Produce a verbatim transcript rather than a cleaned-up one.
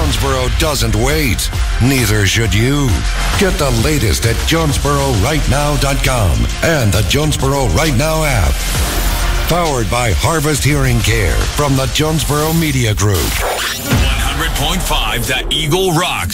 Jonesboro doesn't wait. Neither should you. Get the latest at Jonesboro Right Now dot com and the Jonesboro Right Now app. Powered by Harvest Hearing Care from the Jonesboro Media Group. one hundred point five The Eagle Rocks.